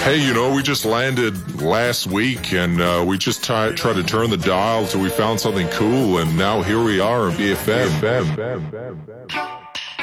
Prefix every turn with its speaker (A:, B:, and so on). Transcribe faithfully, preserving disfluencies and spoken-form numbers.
A: Hey, you know, we just landed last week, and uh, we just t- tried to turn the dial till we found something cool, and now here we are in B F M.